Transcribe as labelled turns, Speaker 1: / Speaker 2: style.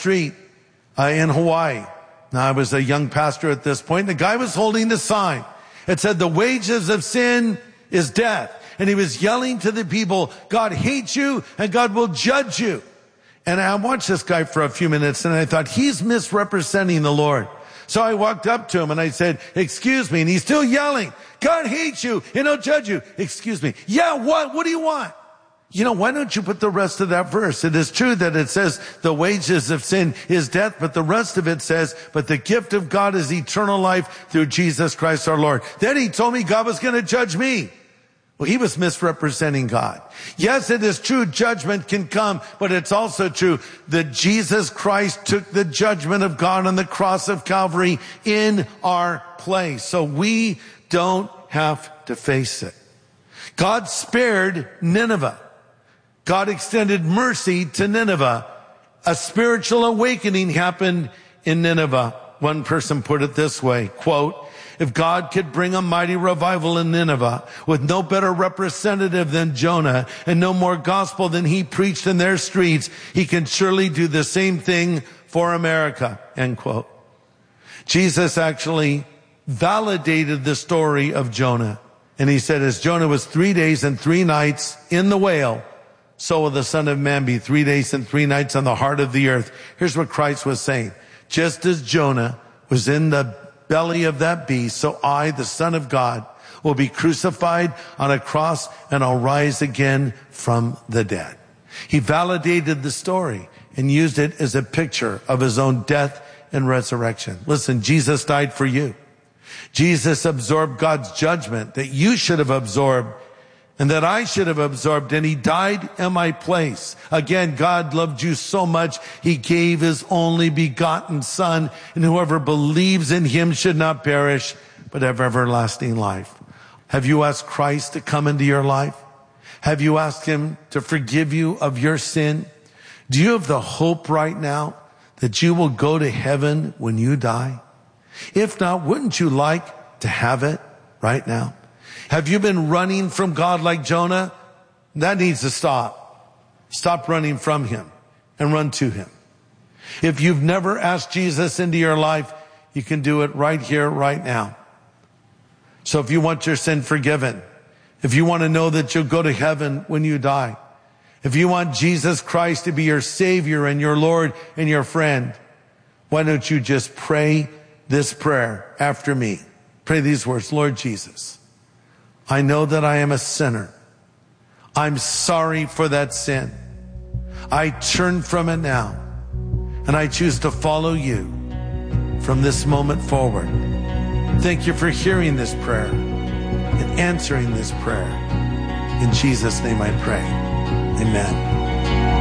Speaker 1: street in Hawaii. Now, I was a young pastor at this point. The guy was holding the sign. It said, the wages of sin is death. And he was yelling to the people, God hates you and God will judge you. And I watched this guy for a few minutes and I thought, he's misrepresenting the Lord. So I walked up to him and I said, excuse me. And he's still yelling, God hates you and he'll judge you. Excuse me. Yeah, what? What do you want? You know, why don't you put the rest of that verse? It is true that it says the wages of sin is death, but the rest of it says, but the gift of God is eternal life through Jesus Christ our Lord. Then he told me God was going to judge me. Well, he was misrepresenting God. Yes, it is true judgment can come, but it's also true that Jesus Christ took the judgment of God on the cross of Calvary in our place. So we don't have to face it. God spared Nineveh. God extended mercy to Nineveh. A spiritual awakening happened in Nineveh. One person put it this way, quote, if God could bring a mighty revival in Nineveh with no better representative than Jonah and no more gospel than he preached in their streets, he can surely do the same thing for America, end quote. Jesus actually validated the story of Jonah. And he said, as Jonah was 3 days and 3 nights in the whale, so will the Son of Man be 3 days and 3 nights on the heart of the earth. Here's what Christ was saying. Just as Jonah was in the belly of that beast, so I, the Son of God, will be crucified on a cross and I'll rise again from the dead. He validated the story and used it as a picture of his own death and resurrection. Listen, Jesus died for you. Jesus absorbed God's judgment that you should have absorbed and that I should have absorbed, and he died in my place. Again, God loved you so much, he gave his only begotten Son, and whoever believes in him should not perish, but have everlasting life. Have you asked Christ to come into your life? Have you asked him to forgive you of your sin? Do you have the hope right now that you will go to heaven when you die? If not, wouldn't you like to have it right now? Have you been running from God like Jonah? That needs to stop. Stop running from him and run to him. If you've never asked Jesus into your life, you can do it right here, right now. So if you want your sin forgiven, if you want to know that you'll go to heaven when you die, if you want Jesus Christ to be your Savior and your Lord and your friend, why don't you just pray this prayer after me? Pray these words, Lord Jesus, I know that I am a sinner. I'm sorry for that sin. I turn from it now, and I choose to follow you from this moment forward. Thank you for hearing this prayer and answering this prayer. In Jesus' name I pray. Amen.